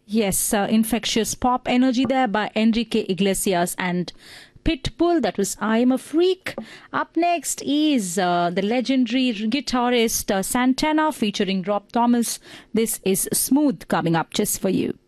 Yes, infectious pop energy there by Enrique Iglesias and Pitbull. That was I Am a Freak. Up next is the legendary guitarist Santana featuring Rob Thomas. This is Smooth coming up just for you.